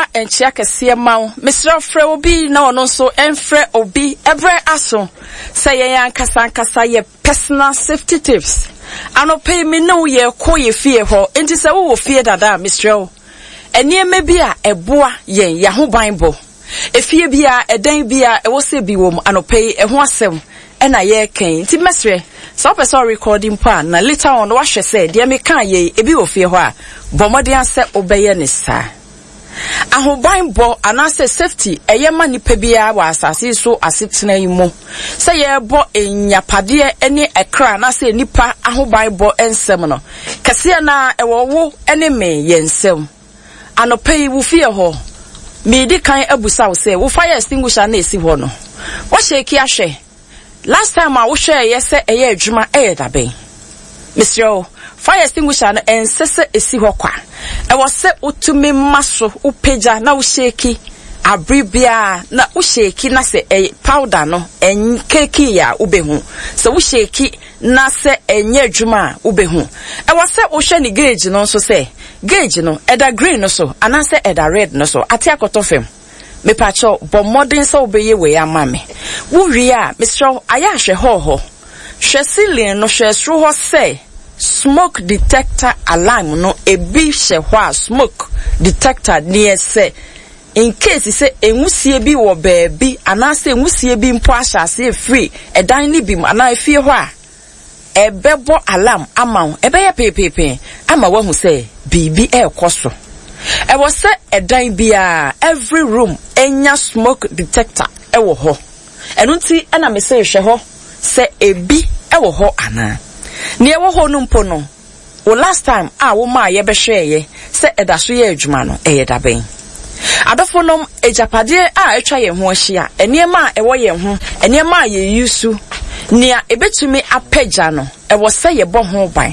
enchia kese mawo mesra frɛ obi na ono so enfrɛ obi ebre aso say ye ankasa ye personal safety tips anope me no ye ko ye fie ho enti se wo fie dada mesra o enieme bi a eboa yen ya ho banbo efie bi a edan bi a ewo se bi wo anope e ho asem ena ye ken ti mesre so person recording pa na later on wa hwe say de me kan ye ebi wo fie ho a bomode ase obeye ne sa ahoban bo anase safety eyema nipa bia wa asase so asetena yimu say ye bo enyapade ene ekra na say nipa ahoban bo ensem no kase na ewo wo ene me yensem anopai wo fie ho me di kan abusa wo say wo fire extinguisher na esi ho no wo sheki ahwe last time I was share yes say eye adwuma daben Mr. Fire extinguisher no ensese esi ho kwa e was say utumi maso upeja na wo sheki abribia na wo sheki na say powder no enkeki ya ubehu so wo sheki na say enye adwuma ubehu e was say wo hwe ni gauge no so say gauge no eda green no so anase eda red no so ati akotofem me pacho bo modern so obeye we amame wo wi a Mr. aya hwe ho hwe ceiling no hwe sro ho say smoke detector alarm no ebi hwe ho a smoke detector near say in case say enwusie bi wo baabi anase enwusie bi mpo ahase free edan ni bi ana efie ho a ebebo alarm ama ebeye pepepe ama wahu say bibi ekoso e was say edan bia every room enya smoke detector ewo ho enu nti ana me say hwe ho say ebi ewo ho ana ne ewo ho no mpo no o last time wo ma ye be hweye say edaso ye adwuma no daben adofonom ejapade etwa ye ho ahia eniema ewo ye ho eniema ye yusu nia ebetumi apagya no ewo say ye bo ho ban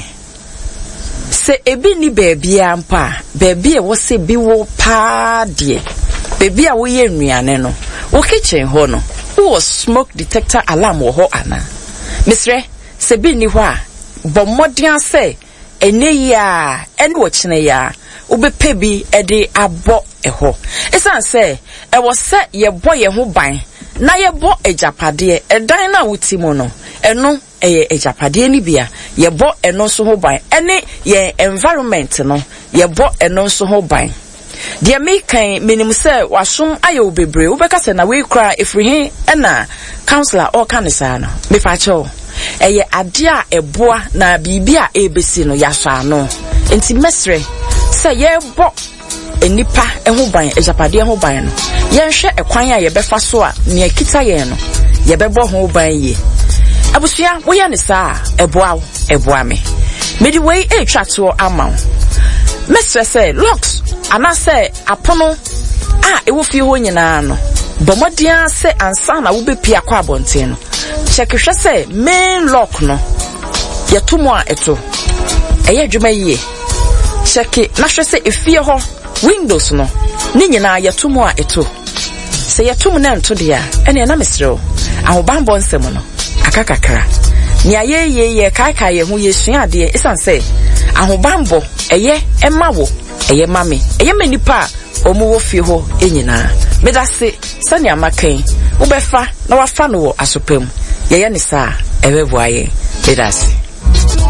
se ebi ni baby ampa baby e wo se bi wo pa de baby a wo ye nnuane no wo kitchen ho no wo smoke detector alarm wo ho ana misre se bi ni ho a bo modern say ene ya ene wo kine ya wo be pebi e de abo e ho esan say e wo se ye bo ye ho ban na ye bo ejapade edan na wutimo no eno ejapade ni bia ye bo eno so ho ban ene ye environment no ye bo eno so ho ban de me kan minim say wasom ayo bebre wo beka say na we kra efrihin ena counselor or kanisa no me fa cho eye ade a eboa na bibia ebesi no yasa no enti mesre say ye bo enipa eho ban ejapade eho ban no ye hwe ekwan a ye befa so a ne akita ye no ye bebo ho ban ye abusia wo ye ne saa eboa me medi we twa to ama mesre say locks ana say apono ewo fie ho nyina no bomodia say ansa na wo bepi akwa abonten no check hwe say main lock no ye tomo a eto eye adwuma yie check na hwe say efie ho windows no ni nyina ye tomo a eto say ye tomo na ento dia ene na mesre ahobambo nsem no akakakra ni ayeye kai ye hu yesua ade esan say ahobambo eye emawo eye mame eye manipa omuwo fie ho enyina medase sani amakan wo befa na wafa no wo asopam ye ne saa ebeboaye medase